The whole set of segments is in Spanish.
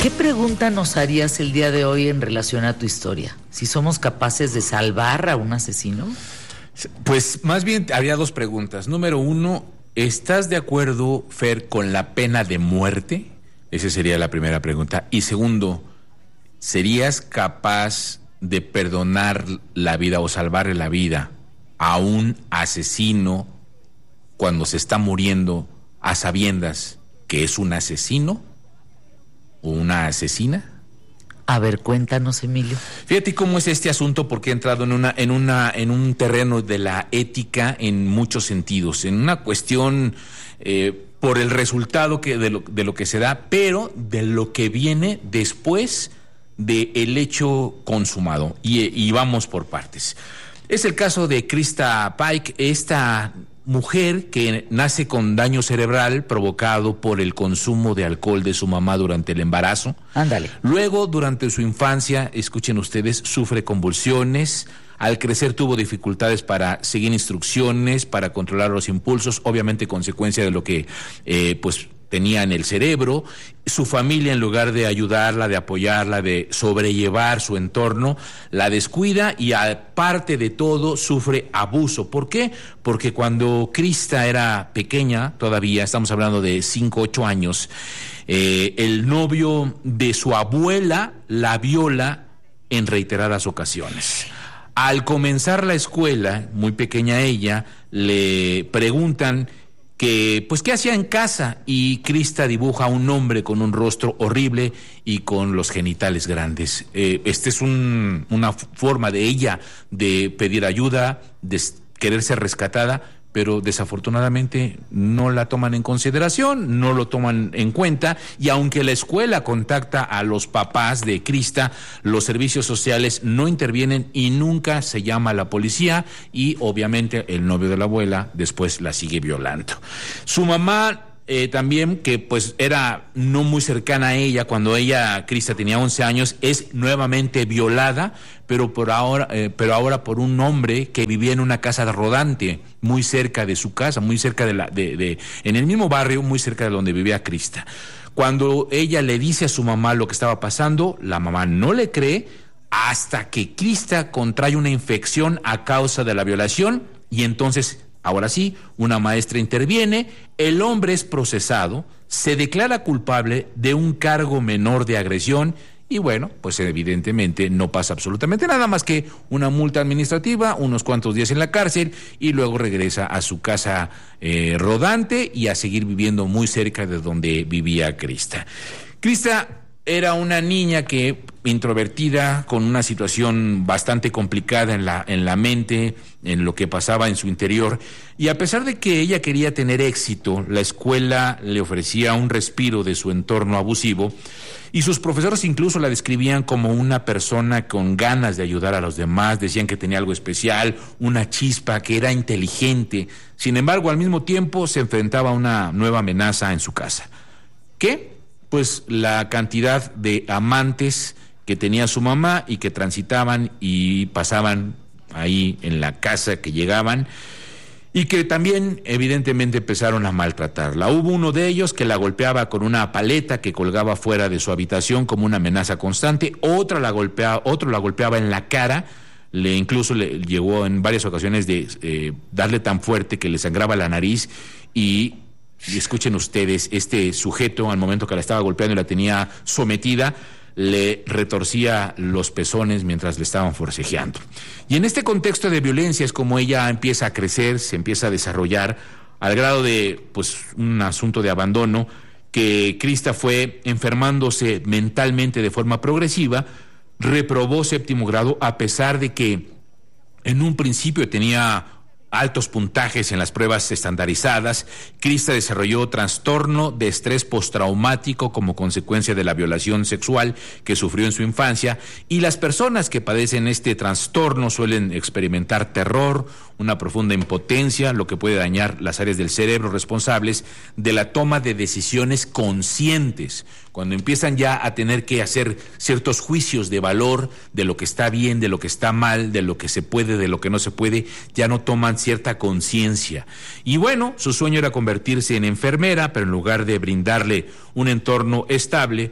¿Qué pregunta nos harías el día de hoy en relación a tu historia? ¿Si somos capaces de salvar a un asesino? Pues más bien habría dos preguntas. Número uno, ¿estás de acuerdo, Fer, con la pena de muerte? Esa sería la primera pregunta. Y segundo, ¿serías capaz de perdonar la vida o salvarle la vida a un asesino cuando se está muriendo a sabiendas que es un asesino o una asesina? A ver, cuéntanos, Emilio. Fíjate cómo es este asunto, porque he entrado en un terreno de la ética en muchos sentidos, en una cuestión por el resultado de lo que se da, pero de lo que viene después del hecho consumado. Y vamos por partes. Es el caso de Krista Pike, esta mujer que nace con daño cerebral provocado por el consumo de alcohol de su mamá durante el embarazo. Ándale. Luego, durante su infancia, escuchen ustedes, sufre convulsiones. Al crecer tuvo dificultades para seguir instrucciones, para controlar los impulsos, obviamente consecuencia de lo que tenía en el cerebro. Su familia, en lugar de ayudarla, de apoyarla, de sobrellevar su entorno, la descuida y aparte de todo sufre abuso. ¿Por qué? Porque cuando Krista era pequeña, todavía estamos hablando de 5, 8 años, el novio de su abuela la viola en reiteradas ocasiones. Al comenzar la escuela, muy pequeña ella, le preguntan que, pues, ¿qué hacía en casa? Y Krista dibuja a un hombre con un rostro horrible y con los genitales grandes. Esta es una forma de ella de pedir ayuda, de querer ser rescatada, pero desafortunadamente no la toman en consideración, no lo toman en cuenta, y aunque la escuela contacta a los papás de Krista, los servicios sociales no intervienen y nunca se llama a la policía, y obviamente el novio de la abuela después la sigue violando. Su mamá también, que pues era no muy cercana a ella cuando Krista tenía 11 años, es nuevamente violada, pero ahora por un hombre que vivía en una casa rodante muy cerca de su casa, muy cerca en el mismo barrio, muy cerca de donde vivía Krista. Cuando ella le dice a su mamá lo que estaba pasando, la mamá no le cree hasta que Krista contrae una infección a causa de la violación, y entonces, ahora sí, una maestra interviene, el hombre es procesado, se declara culpable de un cargo menor de agresión y bueno, pues evidentemente no pasa absolutamente nada más que una multa administrativa, unos cuantos días en la cárcel y luego regresa a su casa rodante y a seguir viviendo muy cerca de donde vivía Krista. Krista era una niña introvertida, con una situación bastante complicada en la mente, en lo que pasaba en su interior, y a pesar de que ella quería tener éxito, la escuela le ofrecía un respiro de su entorno abusivo, y sus profesores incluso la describían como una persona con ganas de ayudar a los demás, decían que tenía algo especial, una chispa, que era inteligente. Sin embargo, al mismo tiempo se enfrentaba a una nueva amenaza en su casa. ¿Qué? Pues la cantidad de amantes que tenía su mamá y que transitaban y pasaban ahí en la casa, que llegaban y que también evidentemente empezaron a maltratarla. Hubo uno de ellos que la golpeaba con una paleta que colgaba fuera de su habitación como una amenaza constante, otro la golpeaba en la cara, incluso le llegó en varias ocasiones de darle tan fuerte que le sangraba la nariz y escuchen ustedes, este sujeto al momento que la estaba golpeando y la tenía sometida, le retorcía los pezones mientras le estaban forcejeando. Y en este contexto de violencia es como ella empieza a crecer, se empieza a desarrollar al grado de pues un asunto de abandono, que Krista fue enfermándose mentalmente de forma progresiva, reprobó 7º grado a pesar de que en un principio tenía altos puntajes en las pruebas estandarizadas. Krista desarrolló trastorno de estrés postraumático como consecuencia de la violación sexual que sufrió en su infancia, y las personas que padecen este trastorno suelen experimentar terror, una profunda impotencia, lo que puede dañar las áreas del cerebro responsables de la toma de decisiones conscientes. Cuando empiezan ya a tener que hacer ciertos juicios de valor de lo que está bien, de lo que está mal, de lo que se puede, de lo que no se puede, ya no toman cierta conciencia. Y bueno, su sueño era convertirse en enfermera, pero en lugar de brindarle un entorno estable,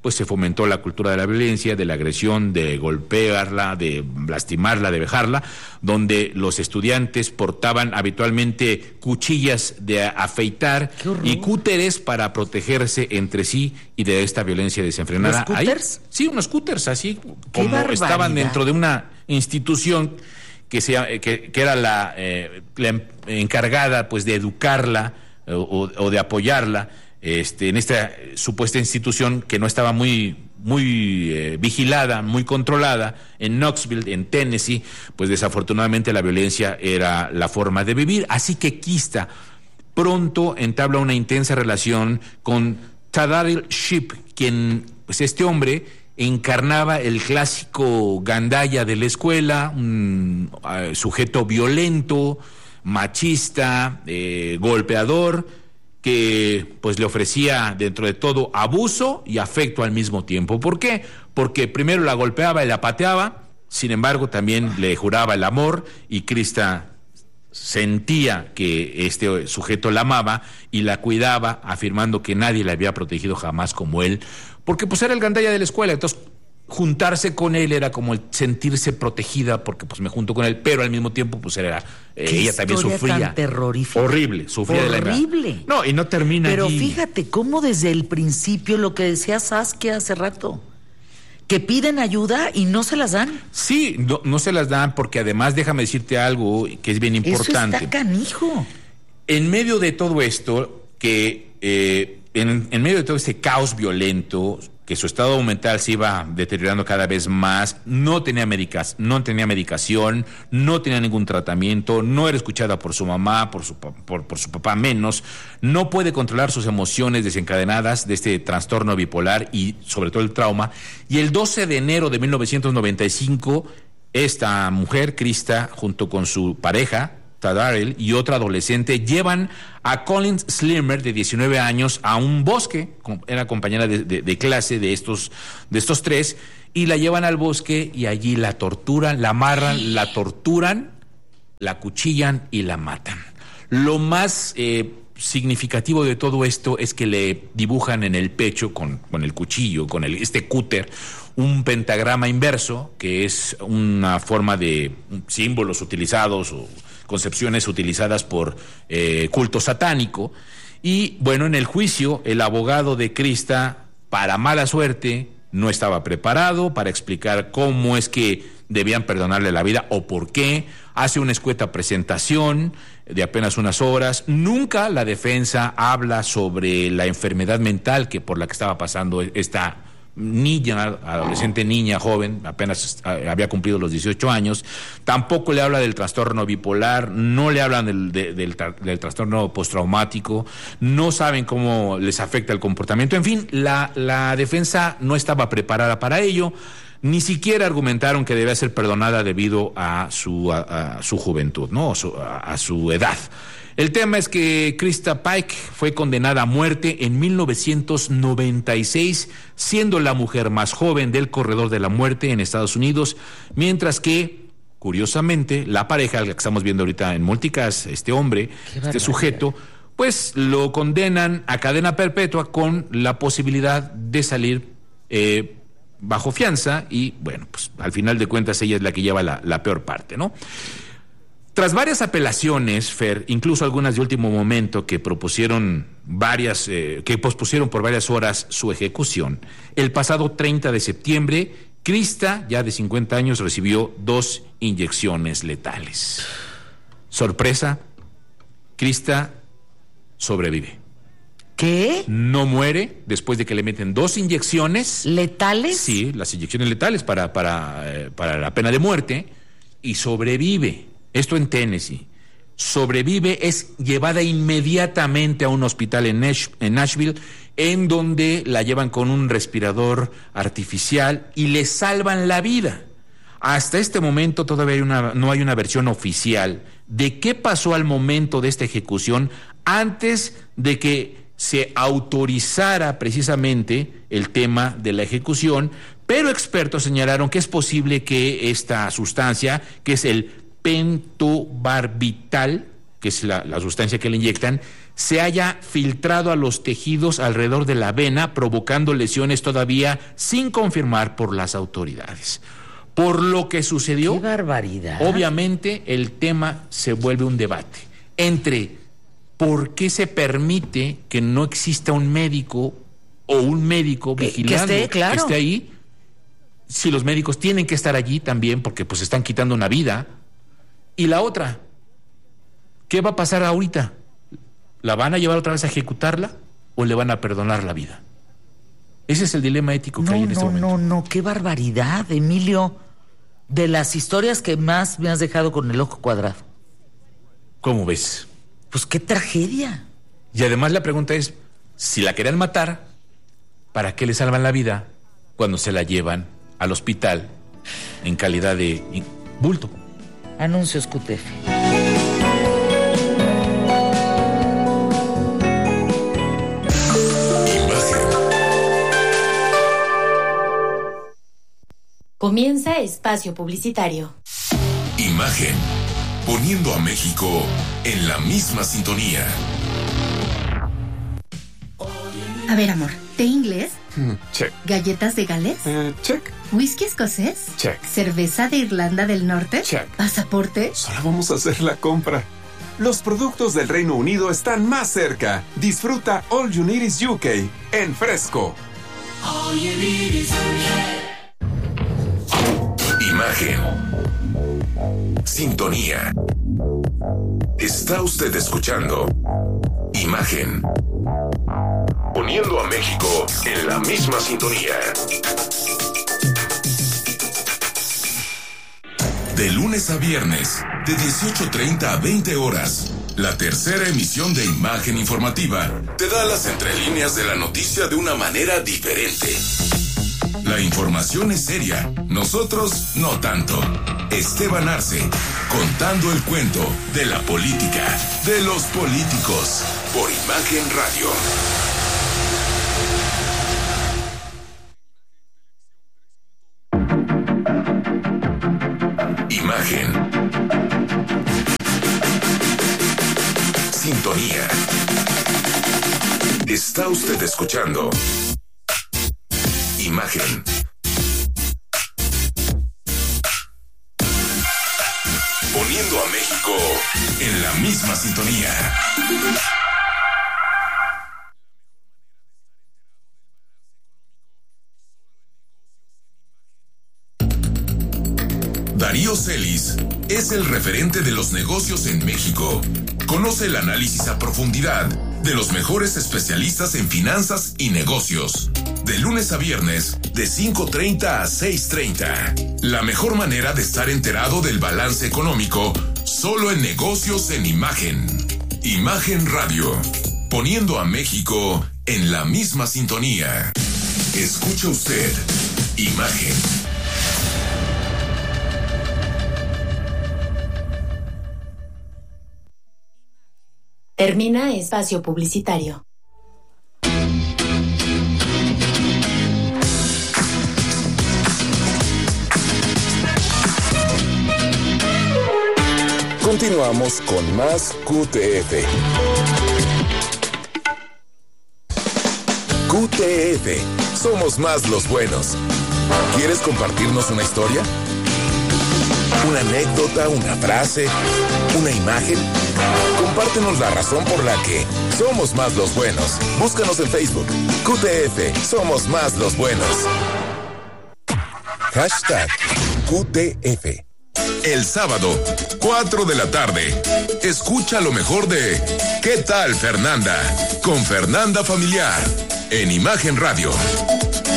pues se fomentó la cultura de la violencia, de la agresión, de golpearla, de lastimarla, de vejarla, donde los estudiantes portaban habitualmente cuchillas de afeitar y cúteres para protegerse entre sí y de esta violencia desenfrenada. ¿Los cúters? Sí, unos cúters, así como estaban dentro de una institución que era la encargada, pues, de educarla o de apoyarla en esta supuesta institución que no estaba muy vigilada, muy controlada en Knoxville, en Tennessee. Pues desafortunadamente la violencia era la forma de vivir, así que Krista pronto entabla una intensa relación con Tadariel Shipp, quien, pues, este hombre encarnaba el clásico gandaya de la escuela, un sujeto violento, machista, golpeador, que pues le ofrecía dentro de todo abuso y afecto al mismo tiempo. ¿Por qué? Porque primero la golpeaba y la pateaba, sin embargo también le juraba el amor, y Krista sentía que este sujeto la amaba y la cuidaba, afirmando que nadie la había protegido jamás como él, porque pues era el gandaya de la escuela. Entonces juntarse con él era como el sentirse protegida, porque pues me junto con él, pero al mismo tiempo pues era ella también sufría. Tan terrorífica. Horrible, sufría de la enfermedad. Horrible. No, y no termina Pero allí. fíjate cómo desde el principio, lo que decía Saskia hace rato, que piden ayuda y no se las dan. Sí, no se las dan, porque además déjame decirte algo que es bien importante. Eso está canijo. En medio de todo esto, en medio de todo este caos violento, que su estado mental se iba deteriorando cada vez más, no tenía medicación, no tenía ningún tratamiento, no era escuchada por su mamá, por su papá menos, no puede controlar sus emociones desencadenadas de este trastorno bipolar y sobre todo el trauma. Y el 12 de enero de 1995, esta mujer, Krista, junto con su pareja, Tadariel, y otra adolescente, llevan a Collins Slimer, de 19 años, a un bosque. Era compañera de clase de estos tres, y la llevan al bosque y allí la torturan, la amarran, la torturan, la cuchillan y la matan. Lo más significativo de todo esto es que le dibujan en el pecho con el cuchillo, con este cúter, un pentagrama inverso, que es una forma de símbolos utilizados o concepciones utilizadas por culto satánico. Y bueno, en el juicio, el abogado de Krista, para mala suerte, no estaba preparado para explicar cómo es que debían perdonarle la vida o por qué. Hace una escueta presentación de apenas unas horas. Nunca la defensa habla sobre la enfermedad mental por la que estaba pasando esta adolescente niña, joven, apenas había cumplido los 18 años. Tampoco le habla del trastorno bipolar, no le hablan del trastorno postraumático, no saben cómo les afecta el comportamiento. En fin, la defensa no estaba preparada para ello. Ni siquiera argumentaron que debía ser perdonada debido a su juventud, ¿no? A su edad. El tema es que Krista Pike fue condenada a muerte en 1996, siendo la mujer más joven del corredor de la muerte en Estados Unidos, mientras que, curiosamente, la pareja, la que estamos viendo ahorita en Multicast, este hombre, este sujeto, pues lo condenan a cadena perpetua con la posibilidad de salir bajo fianza, y bueno, pues al final de cuentas ella es la que lleva la peor parte, ¿no? Tras varias apelaciones, Fer, incluso algunas de último momento que pospusieron por varias horas su ejecución, el pasado 30 de septiembre, Krista, ya de 50 años, recibió 2 inyecciones letales. Sorpresa, Krista sobrevive. ¿Qué? No muere después de que le meten 2 inyecciones. ¿Letales? Sí, las inyecciones letales para la pena de muerte, y sobrevive. Esto en Tennessee. Sobrevive, es llevada inmediatamente a un hospital en Nashville, en donde la llevan con un respirador artificial y le salvan la vida. Hasta este momento todavía no hay una versión oficial de qué pasó al momento de esta ejecución, antes de que se autorizara precisamente el tema de la ejecución, pero expertos señalaron que es posible que esta sustancia, que es el pentobarbital, que es la sustancia que le inyectan, se haya filtrado a los tejidos alrededor de la vena, provocando lesiones todavía sin confirmar por las autoridades. Por lo que sucedió, ¡qué barbaridad! Obviamente el tema se vuelve un debate entre por qué se permite que no exista un médico o un médico vigilando que esté ahí, si los médicos tienen que estar allí también porque pues están quitando una vida. Y la otra, ¿qué va a pasar ahorita? ¿La van a llevar otra vez a ejecutarla o le van a perdonar la vida? Ese es el dilema ético que hay en este momento. No, qué barbaridad, Emilio. De las historias que más me has dejado con el ojo cuadrado. ¿Cómo ves? Pues qué tragedia. Y además la pregunta es, si la querían matar, ¿para qué le salvan la vida cuando se la llevan al hospital en calidad de bulto? Anuncios QTF. Comienza espacio publicitario. Imagen, poniendo a México en la misma sintonía. A ver, amor, ¿té inglés? Check. ¿Galletas de Gales? Check. ¿Whisky escocés? Check. ¿Cerveza de Irlanda del Norte? Check. ¿Pasaporte? Solo vamos a hacer la compra. Los productos del Reino Unido están más cerca. Disfruta All You Need Is UK en fresco. All you need is UK. Imagen. Sintonía. Está usted escuchando Imagen. Poniendo a México en la misma sintonía. De lunes a viernes, de 18:30 a 20 horas, la tercera emisión de Imagen Informativa te da las entrelíneas de la noticia de una manera diferente. La información es seria, nosotros no tanto. Esteban Arce, contando el cuento de la política, de los políticos, por Imagen Radio. Imagen. Sintonía. Está usted escuchando Imagen. Poniendo a México en la misma sintonía. Darío Celis es el referente de los negocios en México. Conoce el análisis a profundidad de los mejores especialistas en finanzas y negocios. De lunes a viernes, de 5:30 a 6:30. La mejor manera de estar enterado del balance económico, solo en negocios en Imagen. Imagen Radio. Poniendo a México en la misma sintonía. Escucha usted Imagen. Termina espacio publicitario. Continuamos con más QTF. QTF, somos más los buenos. ¿Quieres compartirnos una historia? ¿Una anécdota, una frase, una imagen? Compártenos la razón por la que somos más los buenos. Búscanos en Facebook. QTF, somos más los buenos. Hashtag QTF. El sábado, 4 de la tarde, escucha lo mejor de ¿Qué tal, Fernanda? Con Fernanda Familiar, en Imagen Radio.